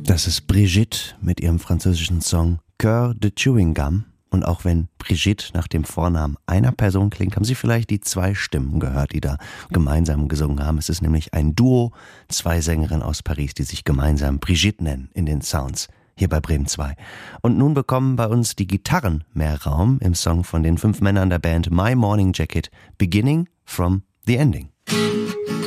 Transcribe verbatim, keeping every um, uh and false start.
Das ist Brigitte mit ihrem französischen Song Cœur de Chewing Gum. Und auch wenn Brigitte nach dem Vornamen einer Person klingt, haben Sie vielleicht die zwei Stimmen gehört, die da gemeinsam gesungen haben. Es ist nämlich ein Duo, zwei Sängerinnen aus Paris, die sich gemeinsam Brigitte nennen in den Sounds hier bei Bremen zwei. Und nun bekommen bei uns die Gitarren mehr Raum im Song von den fünf Männern der Band My Morning Jacket, Beginning from the Ending.